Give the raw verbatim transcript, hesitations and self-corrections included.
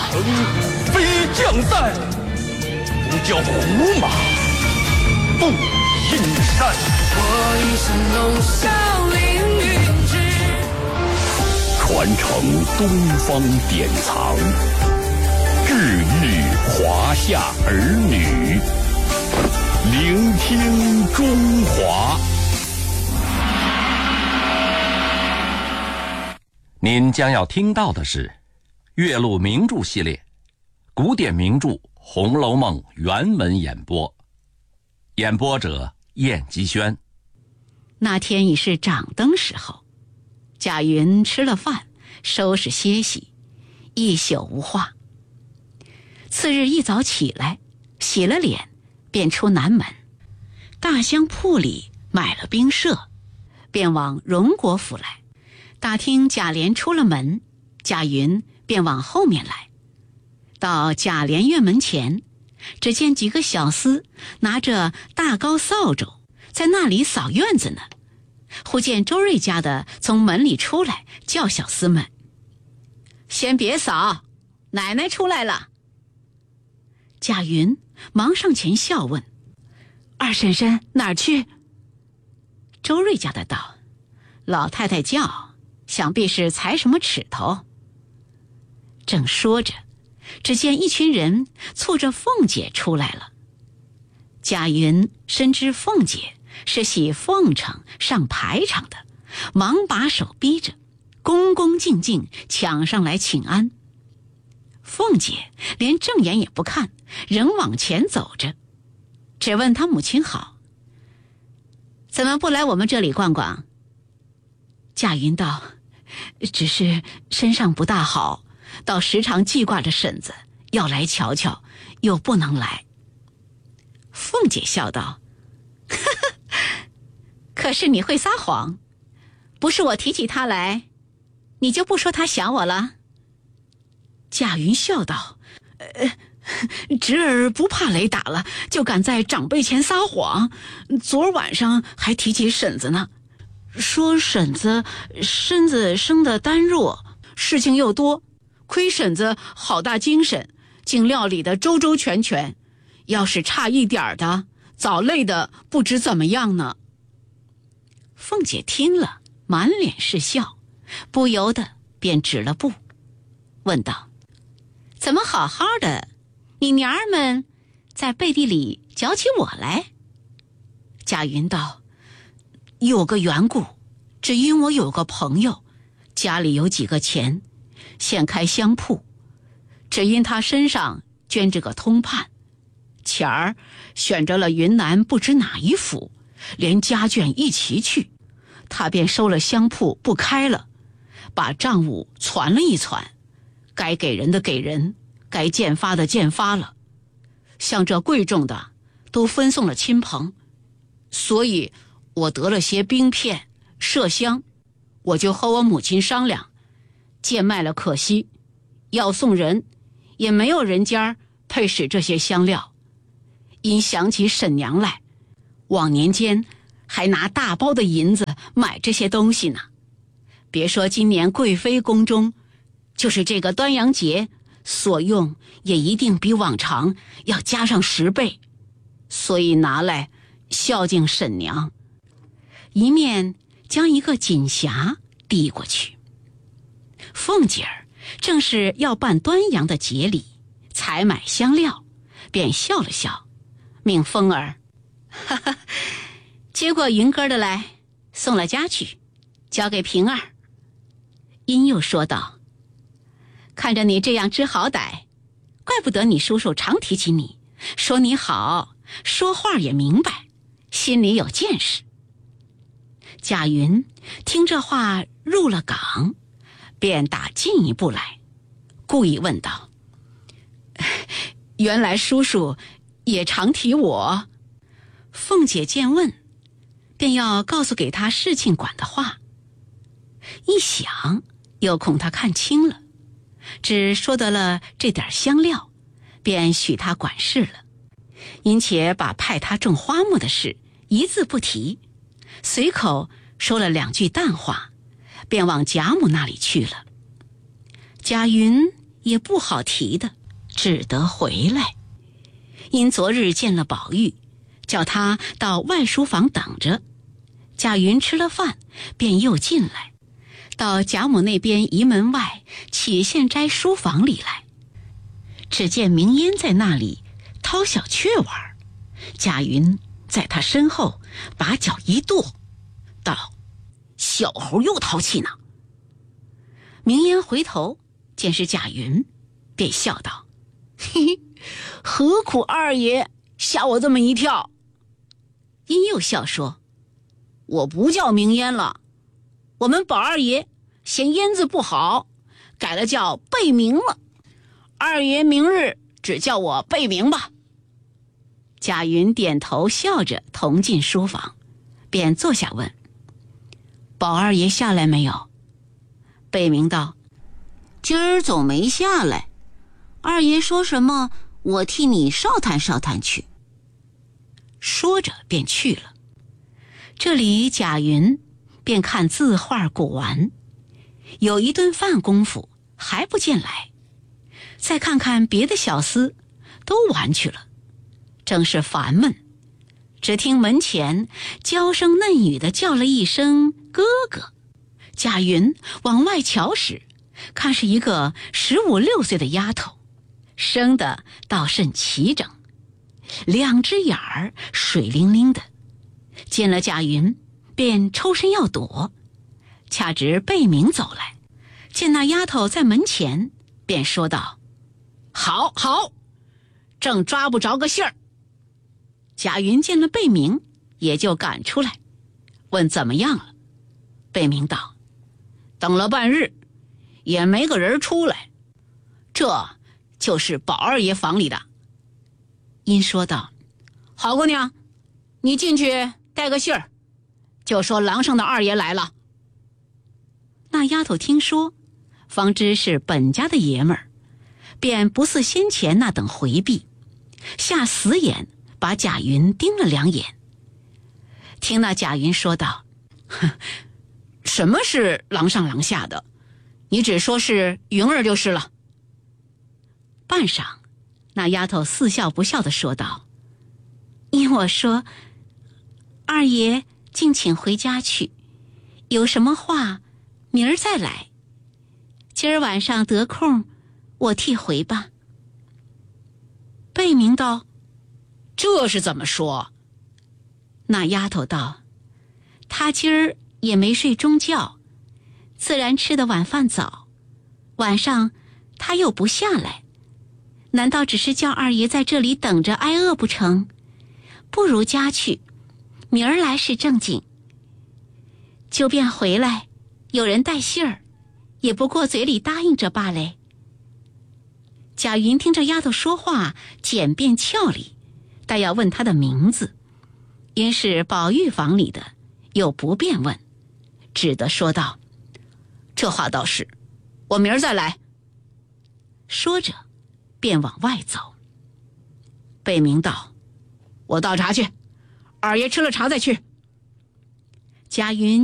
城飞将在，不教胡马步阴山。 我一生龙啸凌云志， 传承东方典藏，治愈华夏儿女，聆听中华。 您将要听到的是岳麓名著系列古典名著《红楼梦》原文演播，演播者燕姬轩。 那天已是掌灯时候，贾云吃了饭，收拾歇息，一宿无话。次日一早起来，洗了脸，便出南门，大香铺里买了冰舍，便往荣国府来。打听贾琏出了门，贾云便往后面来。到贾琏院门前，只见几个小厮拿着大高扫帚在那里扫院子呢。忽见周瑞家的从门里出来，叫小厮们：“先别扫，奶奶出来了。”贾云忙上前笑问：“二婶婶哪儿去？”周瑞家的道：“老太太叫，想必是裁什么尺头。”正说着，只见一群人簇着凤姐出来了。贾云深知凤姐是系凤城上排场的，忙把手逼着，恭恭敬敬抢上来请安。凤姐连正眼也不看，仍往前走着，只问她母亲好：“怎么不来我们这里逛逛？”贾云道：“只是身上不大好，倒时常记挂着婶子，要来瞧瞧，又不能来。”凤姐笑道：“呵呵，可是你会撒谎，不是我提起他来，你就不说他想我了？”贾云笑道：“呃，侄儿不怕雷打了，就敢在长辈前撒谎。昨儿晚上还提起婶子呢，说婶子身子生得单弱，事情又多，亏婶子好大精神，竟料理得周周全全，要是差一点的，早累得不知怎么样呢。”凤姐听了，满脸是笑，不由得便止了步，问道：“怎么好好的，你娘儿们在背地里搅起我来？”贾云道：“有个缘故，只因我有个朋友，家里有几个钱，现开香铺，只因他身上捐着个通判，钱儿选着了云南不知哪一府，连家眷一齐去，他便收了香铺不开了，把账务攒了一攒，该给人的给人，该建发的建发了，像这贵重的都分送了亲朋，所以我得了些冰片麝香，我就和我母亲商量，贱卖了可惜，要送人也没有人家配使这些香料。因想起婶娘来，往年间还拿大包的银子买这些东西呢。别说今年贵妃宫中，就是这个端阳节所用也一定比往常要加上十倍，所以拿来孝敬婶娘。一面将一个锦匣递过去。凤姐儿正是要办端阳的节礼，采买香料，便笑了笑，命凤儿哈哈接过云哥的来，送了家去，交给平儿。因又说道：“看着你这样知好歹，怪不得你叔叔常提起你，说你好，说话也明白，心里有见识。”贾云听这话入了港，便打进一步来，故意问道：“原来叔叔也常提我？”凤姐见问，便要告诉给他事情管的话，一想又恐他看清了，只说得了这点香料，便许他管事了，因且把派他种花木的事一字不提，随口说了两句淡话，便往贾母那里去了。贾云也不好提的，只得回来。因昨日见了宝玉，叫他到外书房等着。贾云吃了饭，便又进来，到贾母那边移门外曲线斋书房里来。只见明烟在那里掏小雀玩，贾云在他身后把脚一跺，道：“小猴又淘气呢。”明烟回头见是贾云，便笑道：“嘿嘿，何苦二爷吓我这么一跳？”因又笑说：“我不叫明烟了，我们宝二爷嫌烟字不好，改了叫贝明了。二爷明日只叫我贝明吧。”贾云点头笑着同进书房，便坐下问：“宝二爷下来没有？”贝明道：“今儿总没下来，二爷说什么，我替你少谈少谈去。”说着便去了。这里贾云便看字画古玩，有一顿饭功夫还不见来，再看看别的小厮都玩去了，正是烦闷。只听门前娇声嫩语的叫了一声哥哥，贾云往外瞧时，看是一个十五六岁的丫头，生得倒甚齐整，两只眼儿水灵灵的。见了贾云便抽身要躲，恰值贝明走来，见那丫头在门前，便说道：“好好，正抓不着个信儿。”贾云见了贝明，也就赶出来，问怎么样了。贝明道：“等了半日，也没个人出来，这就是宝二爷房里的。”因说道：“好姑娘，你进去带个信儿，就说廊上的二爷来了。”那丫头听说，方知是本家的爷们儿，便不似先前那等回避，下死眼把贾云盯了两眼。听那贾云说道：“哼，什么是廊上廊下的？你只说是云儿就是了。”半晌，那丫头似笑不笑地说道：“因我说，二爷敬请回家去，有什么话明儿再来，今儿晚上得空我替回吧。”贝明道：“这是怎么说？”那丫头道：“他今儿也没睡中觉，自然吃的晚饭早，晚上他又不下来，难道只是叫二爷在这里等着挨饿不成？不如家去，明儿来是正经。就便回来，有人带信儿，也不过嘴里答应着罢嘞。”贾云听着丫头说话简便俏丽，但要问她的名字，因是宝玉房里的，又不便问，只得说道：“这话倒是，我明儿再来。”说着便往外走。贝明道：“我倒茶去，二爷吃了茶再去。”贾云